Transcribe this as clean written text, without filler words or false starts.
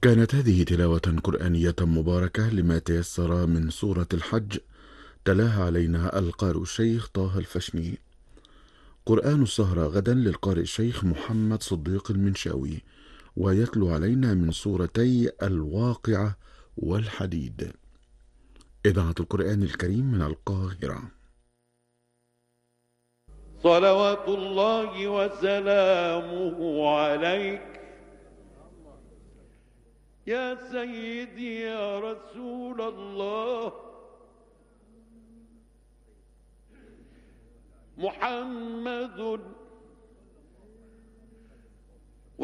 كانت هذه تلاوة قرآنية مباركة لما تيسر من سورة الحج، تلاها علينا القارئ الشيخ طه الفشني. قرآن السهرة غدا للقارئ الشيخ محمد صديق المنشاوي، ويتلو علينا من سورتي الواقعة والحديد. إذاعة القرآن الكريم من القاهرة. صلوات الله وسلامه عليك يا سيدي يا رسول الله. محمد